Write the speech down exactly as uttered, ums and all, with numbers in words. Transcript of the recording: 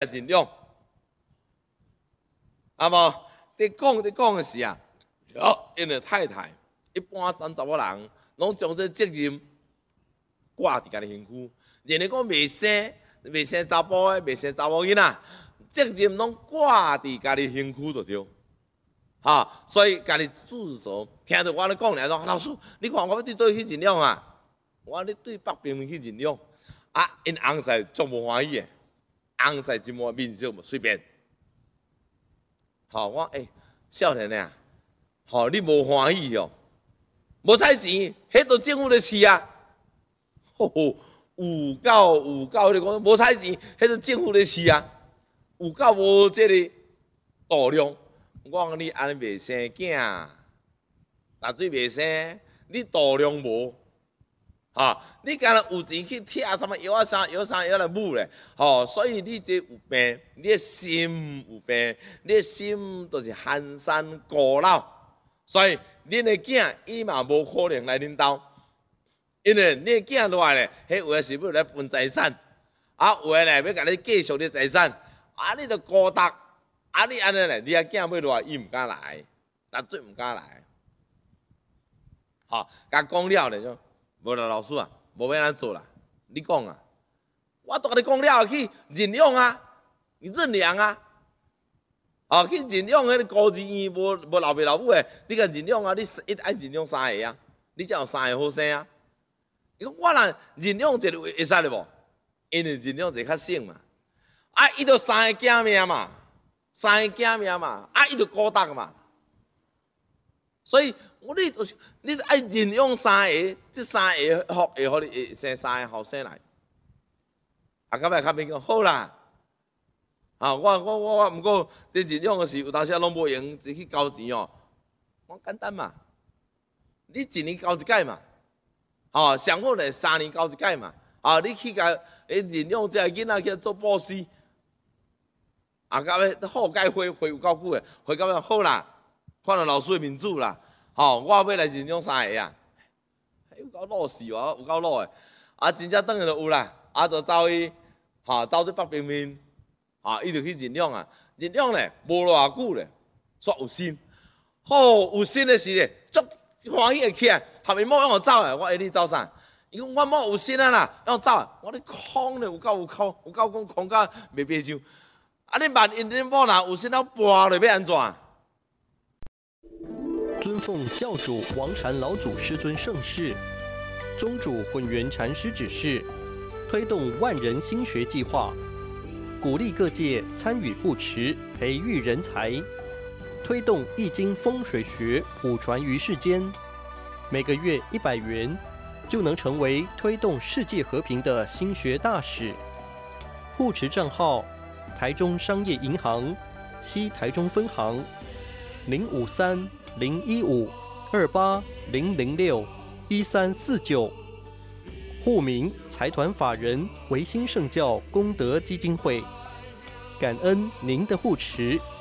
尽量。啊无，你讲你讲的是啊，因为太太一般咱查某人拢将这责任挂伫家己身躯，人哋讲未生未生查甫的，未生查某囡仔，责任拢挂伫家己身躯就对。哈，所以家己自首，听到我咧讲咧，说老师，你看我要对倒去尽量啊，我咧对北平去尽量，啊，因翁婿足无欢喜的，翁婿真无面色，随便。好，我诶、欸，少年啊，好，你无欢喜哦，无使钱，迄都政府的事啊。吼吼，有够有够，你讲无使钱，迄都政府的事啊，有够无这个度量。我讲你安尼未生囝，大水未生，你度量无，哈，你干那有钱去贴什么药啊、啥药啥药来补咧，吼，所以你这有病，你的心有病，你的心都是寒山孤老，所以恁的囝伊嘛无可能来恁兜，因为恁的囝落来咧，迄有诶是要来分财产，啊，有诶咧要甲你继续你财产，啊，你着孤单。啊！你安尼咧，你阿囝要落来，伊毋敢来，但最毋敢来。好，甲讲了咧，就无啦，老师啊，无要安做啦。你讲啊，我都甲你讲了，去认养啊，认养啊，哦，去认养迄个孤儿院，无无老爸老母诶，你甲认养啊，你一爱认养三个啊，你才有三个好生啊。伊讲我若认养一个会使咧无？因为认养一个较省嘛，啊，伊着三个囝命嘛。三个囝命嘛，啊，伊就孤单嘛，所以我你就是你爱认养三个，这三个福会互你会生三个后生来。啊，到尾较面讲好啦，啊，我我我我，毋过你认养的时有当时拢无用，自去交钱哦。我简单嘛，你一年交一届嘛，哦，上好咧三年交一届嘛，啊，你去甲诶认养这个囡仔去做布施。啊，到尾好解会会有够久诶，会到尾好啦，看到老师诶面子啦，吼，我要来认养三个啊，有够老死哇，有够老诶，啊，真正转去就有啦，啊，就走去，吼，走去北平面，啊，伊就去认养啊，认养咧无偌久咧，煞有心，好有心诶时咧，足欢喜诶起来，后面某向我走诶，我下你走啥？伊讲我某有心啊啦，要走，我咧空咧有够有空，有够讲空甲袂白上。啊！你万一恁某若有心了跋落，要安怎？ 尊奉教主王禅老祖师尊盛世，宗主混元禅师指示，推动万人心学计划，鼓励各界参与护持，培育人才，推动易经风水学普传于世间。每个月一百元，就能成为推动世界和平的心学大使。护持账号。台中商业银行西台中分行零五三零一五二八零零六一三四九，户名财团法人维新圣教功德基金会，感恩您的护持。